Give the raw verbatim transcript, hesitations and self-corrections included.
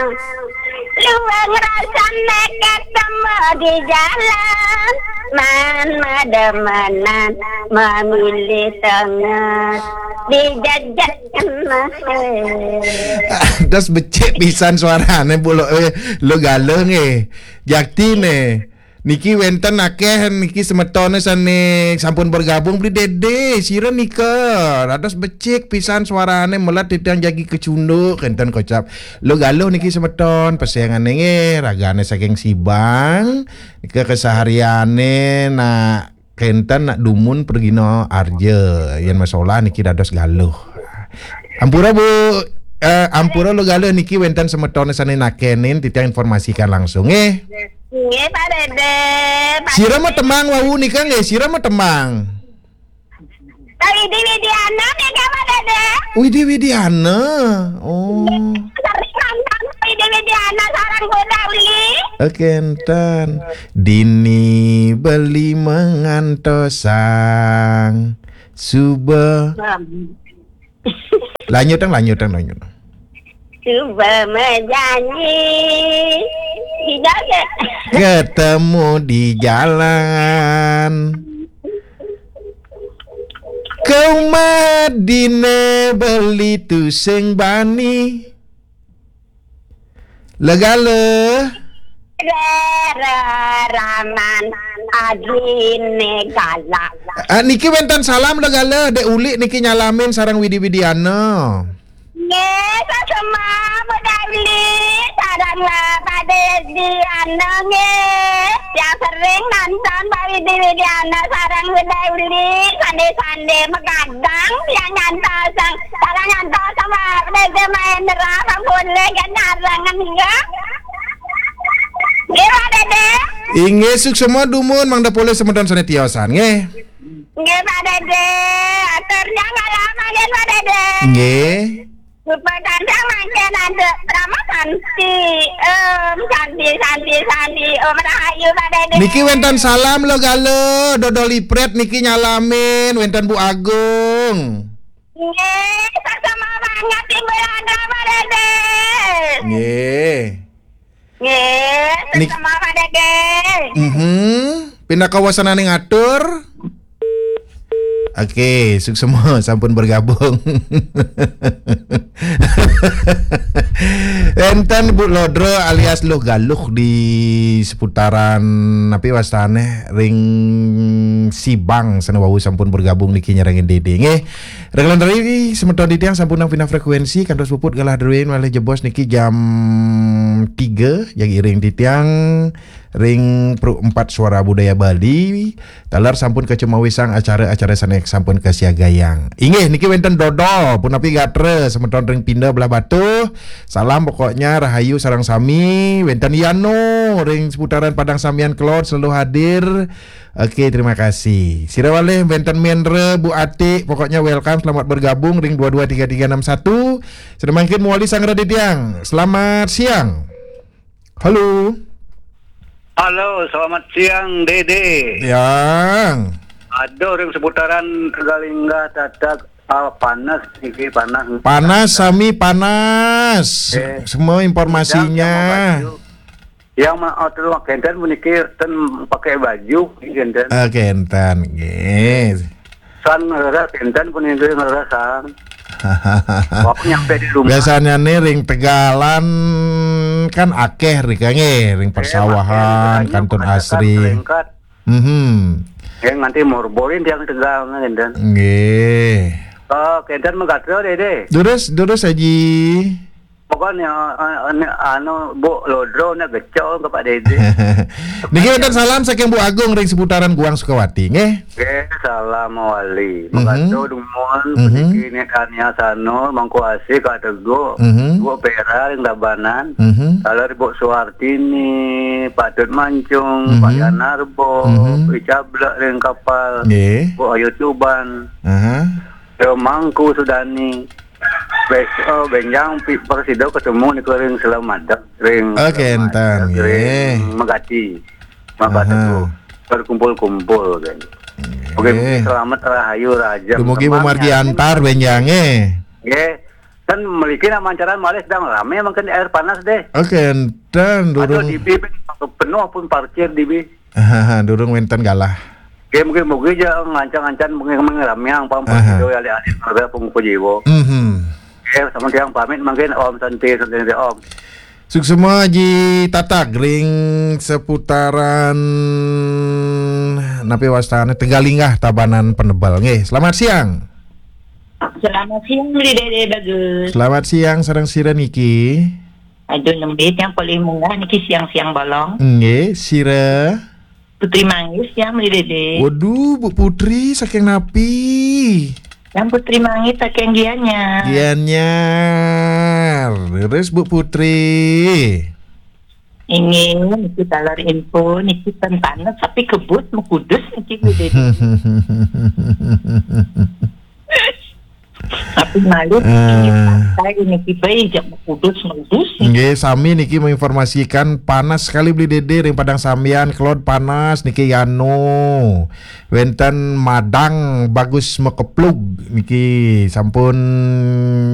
Luang rasane ketemu di jalan, man mademenan memilih tengah dijajak emas. Das becek pisan suarane bulo eh lo galeng eh. Jakti ne. Niki wenten akeh niki semetone sane sampun bergabung beli dede sira nika rados becik pisan suarane melat didang jagi kecunduk enten kocap lo galuh niki semeton pesengane nge ragane saking Sibang nika kesehariane nak kenten nak dumun pergi no arje yen masalah niki dados galuh ampura Bu eh, ampura lo galuh niki wenten semetone sane nakenin titiang informasikan langsung eh. Nggih Pak Dede. Sira mah temang wau nika nggih, sira mah temang. Widi Widiana nih Pak Dede. Widi Widiana. Oh. Sering nonton Widi Widiana sarang kuda uli. Oke, enten. Dini beli mengantosang subuh. Lanjut dong, lanjut dong, lanjut. Coba menjanji tidak ya? Ketemu di jalan kau madine beli tuseng bani legale raman adine galak. ah, niki wenten salam legale dek uli niki nyalamin sarang Widi Widiana. Nggih, sama Budali, saranglah Pak Widiana nggih. Yang sering nonton Pak Widi Widiana sarang Budali, sande-sande megadang yang nyantosang, sarang nyantos sama Dede Mahendra, boleh kan narangan enggak? Nggih Pak Dede. Inge suk semua dumun mangda boleh semedan sane tiosan nggih. Nggih Pak Dede, aturnya enggak lama nggih Pak Dede. Nggih. Padahal makin ada Ramadan si Om Santi Santi Santi Om Rahayu Pak Dede. Niki wenten salam lo gale dodol ipret niki nyalamin wenten Bu Agung. Nggih, sama banget Ibu Andra Pak Dede. Nggih. Nggih, sama Pak Dede. Mhm. Pindah kawasan ane ngatur. Oke, suk semua sampun bergabung. Enten Bu Lodro alias Loh Galuh di seputaran api wastane ring Sibang sana wau sampun bergabung niki nyerangin Dede nggih. Renglan dari semeton ditiang sampun nang pindah frekuensi kantos puput galah druin waleh jebos niki jam tiga yang iring ditiang ring Pro empat Suara Budaya Bali talar sampun ke Cemawisang acara-acara sanek sampun ke Siagayang. Inggih niki wenten dodol pun api gatre semeton ring pindah belah batu. Salam pokoknya rahayu sarang sami wenten Yano ring seputaran Padang Samian Kelor selalu hadir. Oke, terima kasih. Sirawale wenten Mendre Bu Ati pokoknya welcome selamat bergabung ring dua dua tiga tiga enam satu. Sedemikian muali sang raditiang. Selamat siang. Halo. Halo, selamat siang Dede. Yang. Aduh, yang seputaran Tegalingga dadak ah, panas, iki panas. Panas, Sami panas. Eh, Semua informasinya. Yang mau tuh genten meniki ten pakai baju genten. Ah, genten, nggih. San ngera genten pun itu ngera san. Waktu nyampe di rumah. Biasanya nih ring Tegalan kan akeh rikanya ring persawahan, eh, Kantun Asri. Mhm. Yang nanti morbolin yang Tegal ngenten. Nggih. Oh, genten menggatro Dede. Durus durus aji. Pokoknya anu Bu Lodro nek gecok ke Pak Dede. Niki wonten salam saking Bu Agung ring seputaran Guang Sukawati nggih. Oke, salam wali. Mhm. Mengatu dumon Mhm. peniki ne kania sano mangko asih ka tego. Mhm. Bu Pera ring Dabanan. Mhm. Kalau Bu Suwartini, Pak Dut Mancung, Mhm. Pak Yanarbo, Mhm. Icablak ring kapal. Nggih. Bu Ayu Tuban, Aha. Yo Mangku Sudani. Besok benjang pi Persido ketemu ni ring Selamadak ring. Oke, entan, nggih. Ring Megati. Maka Aha. itu berkumpul-kumpul kan. Oke, Nggih. selamat rahayu raja. Dumugi Bu Margiantar benjange. Nggih. Kan memiliki nama mancaran malah sedang rame makan air panas deh. Oke, dan Atau durung di B penuh pun parkir di B. hahaha, durung wenten galah. Kayak mungkin mungkin aja ngancang-ngancang mungkin mengeramiang pam Aha. itu ya alih-alih mereka pengupu jiwo. Mhm. Kayak sama tiang pamit mungkin Om Santi Santi Om. Suksema Ji Tatak ring seputaran napi wastane Tegalinggah Tabanan Penebal nggih. Selamat siang. Selamat siang, Beli Dede bagus. Selamat siang sareng sira niki. Aduh lembit yang paling munggah niki siang-siang bolong. Nggih, sira. Putri Manggis ya, Beli Dede. Waduh, Bu Putri saking napi. Yang Putri Manggis saking giannya. Gianyar. Terus Bu Putri. Ingin niki talar info niki panas tapi kebut mau kudus niki Beli Dede. Tapi malu ini pantai niki bayi jak mau kudus kudus. Nggih, sami niki menginformasikan panas sekali Beli Dede ring Padang Sambian, kelod panas niki Yano. Wenten Madang bagus mekeplug niki sampun